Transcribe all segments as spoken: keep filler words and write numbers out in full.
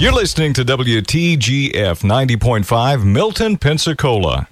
You're listening to W T G F ninety point five, Milton, Pensacola.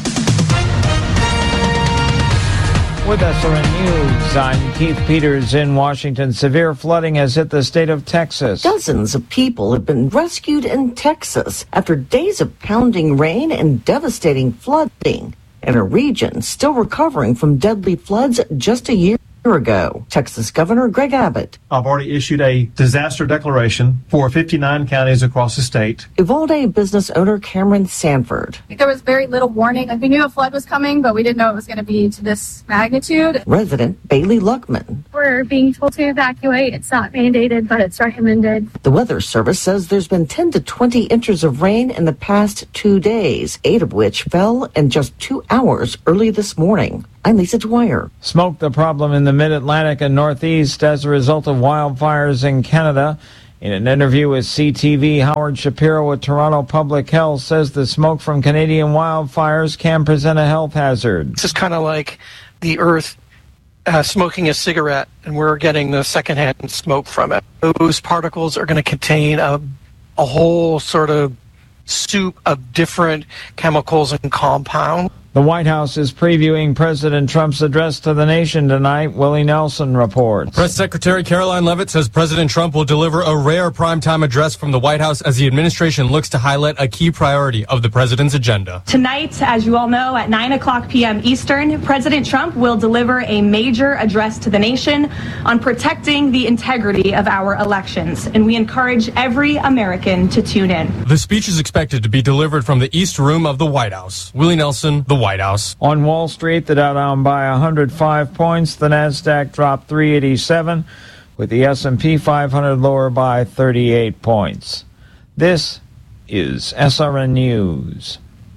With S R N News, I'm Keith Peters in Washington. Severe flooding has hit the state of Texas. Dozens of people have been rescued in Texas after days of pounding rain and devastating flooding in a region still recovering from deadly floods just a year ago. Texas Governor Greg Abbott. I've already issued a disaster declaration for fifty-nine counties across the state. Uvalde business owner Cameron Sanford. There was very little warning. We knew a flood was coming, but we didn't know it was going to be to this magnitude. Resident Bailey Luckman. We're being told to evacuate. It's not mandated, but it's recommended. The Weather Service says there's been ten to twenty inches of rain in the past two days, eight of which fell in just two hours early this morning. I'm Lisa Dwyer. Smoke the problem in the mid-Atlantic and Northeast as a result of wildfires in Canada. In an interview with C T V, Howard Shapiro with Toronto Public Health says the smoke from Canadian wildfires can present a health hazard. This is kind of like the Earth uh, smoking a cigarette, and we're getting the secondhand smoke from it. Those particles are going to contain a, a whole sort of soup of different chemicals and compounds. The White House is previewing President Trump's address to the nation tonight. Willie Nelson reports. Press Secretary Caroline Leavitt says President Trump will deliver a rare primetime address from the White House as the administration looks to highlight a key priority of the president's agenda. Tonight, as you all know, at nine o'clock p.m. Eastern, President Trump will deliver a major address to the nation on protecting the integrity of our elections. And we encourage every American to tune in. The speech is expected to be delivered from the East Room of the White House. Willie Nelson, the White House. On Wall Street, the Dow down by one hundred five points. The Nasdaq dropped three eighty-seven, with the S and P five hundred lower by thirty-eight points. This is S R N News.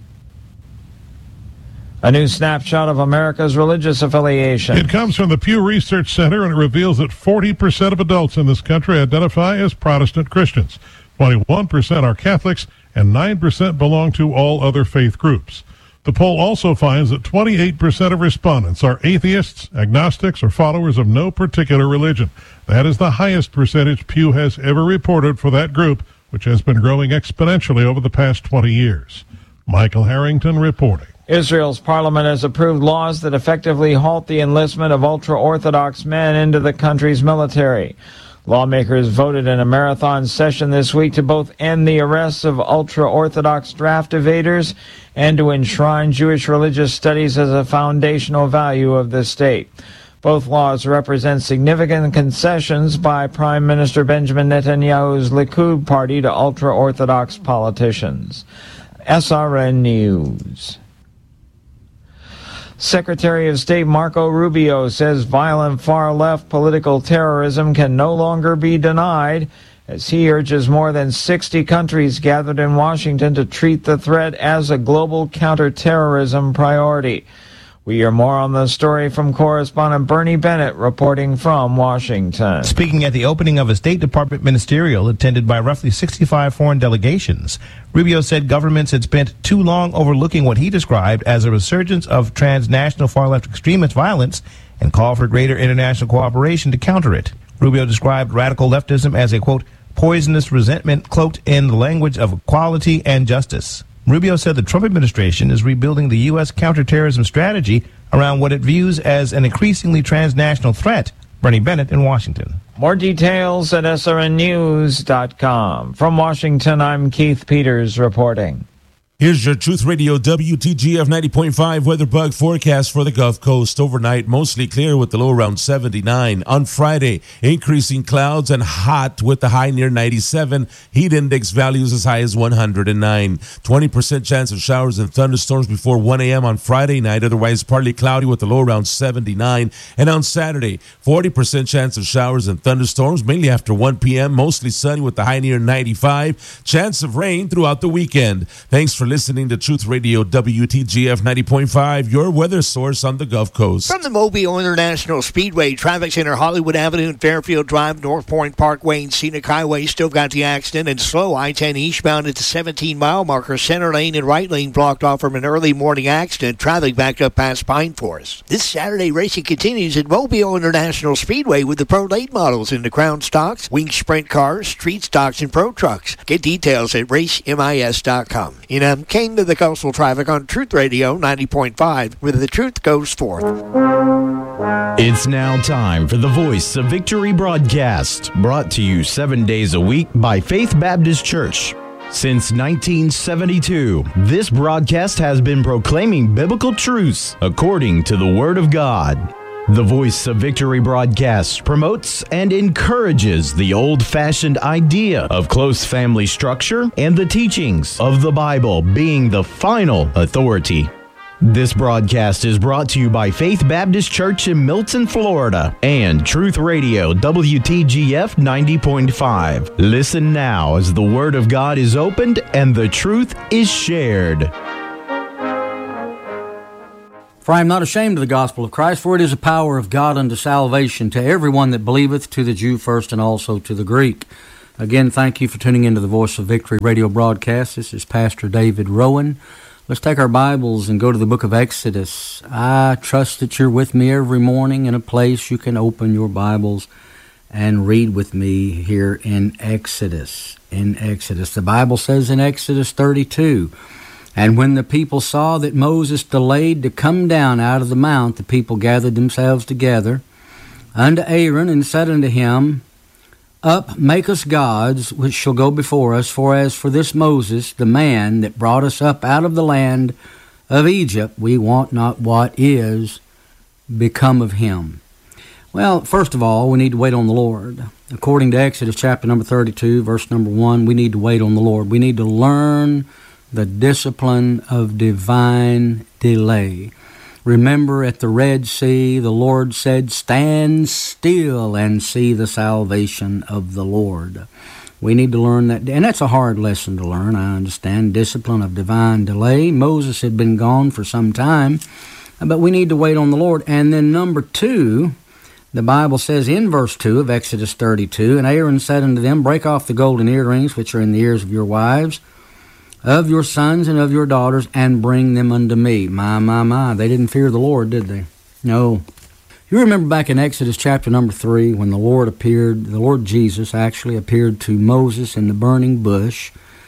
A new snapshot of America's religious affiliation. It comes from the Pew Research Center, and it reveals that forty percent of adults in this country identify as Protestant Christians. twenty-one percent are Catholics, and nine percent belong to all other faith groups. The poll also finds that twenty-eight percent of respondents are atheists, agnostics, or followers of no particular religion. That is the highest percentage Pew has ever reported for that group, which has been growing exponentially over the past twenty years. Michael Harrington reporting. Israel's parliament has approved laws that effectively halt the enlistment of ultra-Orthodox men into the country's military. Lawmakers voted in a marathon session this week to both end the arrests of ultra-Orthodox draft evaders and to enshrine Jewish religious studies as a foundational value of the state. Both laws represent significant concessions by Prime Minister Benjamin Netanyahu's Likud party to ultra-Orthodox politicians. S R N News. Secretary of State Marco Rubio says violent far-left political terrorism can no longer be denied, as he urges more than sixty countries gathered in Washington to treat the threat as a global counterterrorism priority. We hear more on the story from correspondent Bernie Bennett reporting from Washington. Speaking at the opening of a State Department ministerial attended by roughly sixty-five foreign delegations, Rubio said governments had spent too long overlooking what he described as a resurgence of transnational far-left extremist violence and called for greater international cooperation to counter it. Rubio described radical leftism as a, quote, poisonous resentment cloaked in the language of equality and justice. Rubio said the Trump administration is rebuilding the U S counterterrorism strategy around what it views as an increasingly transnational threat. Bernie Bennett in Washington. More details at S R N news dot com. From Washington, I'm Keith Peters reporting. Here's your Truth Radio W T G F ninety point five weather bug forecast for the Gulf Coast. Overnight, mostly clear with the low around seventy-nine. On Friday, increasing clouds and hot with the high near ninety-seven. Heat index values as high as one hundred nine. twenty percent chance of showers and thunderstorms before one a.m. on Friday night. Otherwise, partly cloudy with the low around seventy-nine. And on Saturday, forty percent chance of showers and thunderstorms, mainly after one p.m. Mostly sunny with the high near ninety-five. Chance of rain throughout the weekend. Thanks for for listening to Truth Radio W T G F ninety point five, your weather source on the Gulf Coast. From the Mobile International Speedway, traffic center Hollywood Avenue and Fairfield Drive, North Point Parkway and Scenic Highway still got the accident, and slow I ten eastbound at the seventeen mile marker. Center lane and right lane blocked off from an early morning accident. Traffic backed up past Pine Forest. This Saturday racing continues at Mobile International Speedway with the Pro Late models in the Crown Stocks, Wing Sprint cars, Street Stocks, and Pro Trucks. Get details at race mis dot com. And I'm Kane to the coastal traffic on Truth Radio ninety point five, where the truth goes forth. It's now time for the Voice of Victory broadcast, brought to you seven days a week by Faith Baptist Church. Since nineteen seventy-two, this broadcast has been proclaiming biblical truths according to the Word of God. The Voice of Victory broadcast promotes and encourages the old-fashioned idea of close family structure and the teachings of the Bible being the final authority. This broadcast is brought to you by Faith Baptist Church in Milton, Florida, and Truth Radio W T G F ninety point five. Listen now as the Word of God is opened and the truth is shared. For I am not ashamed of the gospel of Christ, for it is the power of God unto salvation to everyone that believeth, to the Jew first and also to the Greek. Again, thank you for tuning into the Voice of Victory radio broadcast. This is Pastor David Rowan. Let's take our Bibles and go to the book of Exodus. I trust that you're with me every morning in a place you can open your Bibles and read with me here in Exodus. In Exodus. The Bible says in Exodus thirty-two, "And when the people saw that Moses delayed to come down out of the mount, the people gathered themselves together unto Aaron and said unto him, Up, make us gods, which shall go before us. For as for this Moses, the man that brought us up out of the land of Egypt, we want not what is become of him." Well, first of all, we need to wait on the Lord. According to Exodus chapter number thirty-two, verse number one, we need to wait on the Lord. We need to learn the discipline of divine delay. Remember, at the Red Sea, the Lord said, "Stand still and see the salvation of the Lord." We need to learn that, and that's a hard lesson to learn, I understand, discipline of divine delay. Moses had been gone for some time, but we need to wait on the Lord. And then number two, the Bible says in verse two of Exodus thirty-two, "And Aaron said unto them, Break off the golden earrings which are in the ears of your wives, of your sons and of your daughters, and bring them unto me." My, my, my. They didn't fear the Lord, did they? No. You remember back in Exodus chapter number three, when the Lord appeared, the Lord Jesus actually appeared to Moses in the burning bush.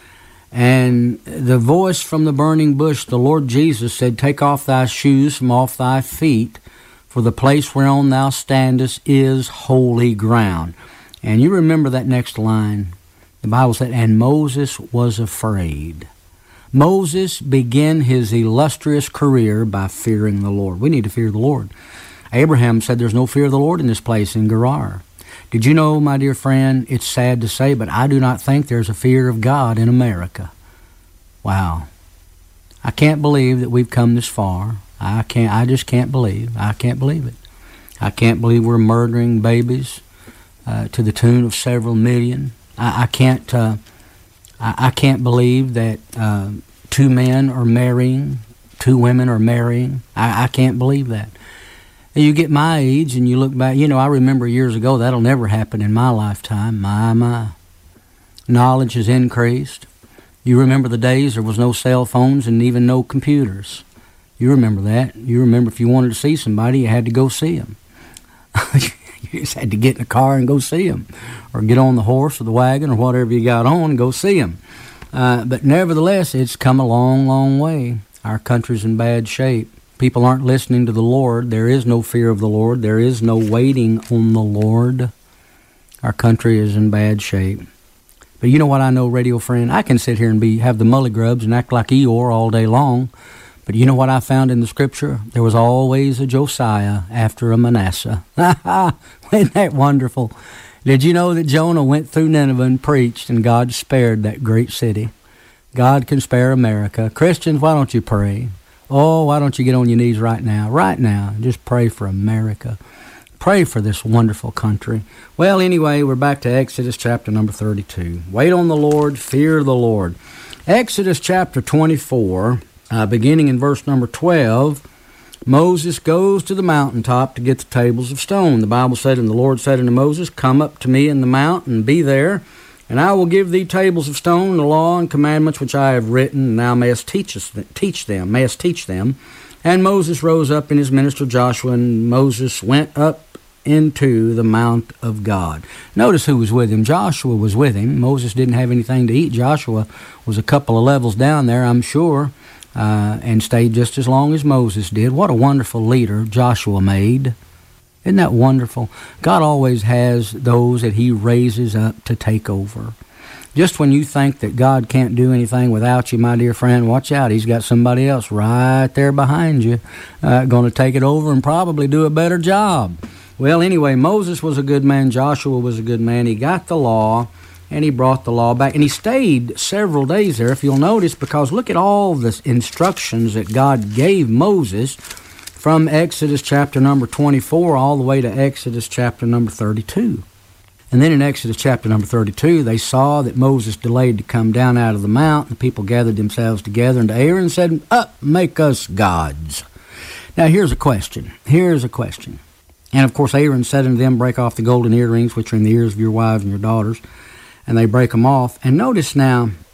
And the voice from the burning bush, the Lord Jesus said, "Take off thy shoes from off thy feet, for the place whereon thou standest is holy ground." And you remember that next line. The Bible said, "And Moses was afraid." Moses began his illustrious career by fearing the Lord. We need to fear the Lord. Abraham said there's no fear of the Lord in this place in Gerar. Did you know, my dear friend, it's sad to say, but I do not think there's a fear of God in America. Wow. I can't believe that we've come this far. I can't. I just can't believe. I can't believe it. I can't believe we're murdering babies uh, to the tune of several million. I, I can't. Uh, I, I can't believe that uh, two men are marrying, two women are marrying. I, I can't believe that. You get my age and you look back. You know, I remember years ago. That'll never happen in my lifetime. My my. Knowledge has increased. You remember the days there was no cell phones and even no computers. You remember that. You remember if you wanted to see somebody, you had to go see them. You just had to get in the car and go see them, or get on the horse or the wagon or whatever you got on and go see them. Uh, but nevertheless, it's come a long, long way. Our country's in bad shape. People aren't listening to the Lord. There is no fear of the Lord. There is no waiting on the Lord. Our country is in bad shape. But you know what I know, radio friend? I can sit here and be have the mully grubs and act like Eeyore all day long. But you know what I found in the Scripture? There was always a Josiah after a Manasseh. Isn't that wonderful? Did you know that Jonah went through Nineveh and preached, and God spared that great city? God can spare America. Christians, why don't you pray? Oh, why don't you get on your knees right now? Right now. Just pray for America. Pray for this wonderful country. Well, anyway, we're back to Exodus chapter number thirty-two. Wait on the Lord, fear the Lord. Exodus chapter twenty-four, uh, beginning in verse number twelve, Moses goes to the mountaintop to get the tables of stone. The Bible said, and the Lord said unto Moses, come up to me in the mount and be there, and I will give thee tables of stone, the law and commandments which I have written, and thou mayest teach, us, teach them, mayest teach them. And Moses rose up in his minister Joshua, and Moses went up into the mount of God. Notice who was with him. Joshua was with him. Moses didn't have anything to eat. Joshua was a couple of levels down there, I'm sure, uh, and stayed just as long as Moses did. What a wonderful leader Joshua made. Isn't that wonderful? God always has those that he raises up to take over. Just when you think that God can't do anything without you, my dear friend, watch out. He's got somebody else right there behind you uh, going to take it over and probably do a better job. Well, anyway, Moses was a good man. Joshua was a good man. He got the law, and he brought the law back. And he stayed several days there, if you'll notice, because look at all the instructions that God gave Moses from Exodus chapter number twenty-four all the way to Exodus chapter number thirty-two. And then in Exodus chapter number thirty-two, they saw that Moses delayed to come down out of the mount. The people gathered themselves together unto Aaron said, up, make us gods. Now, here's a question. Here's a question. And, of course, Aaron said unto them, break off the golden earrings which are in the ears of your wives and your daughters. And they break them off. And notice now,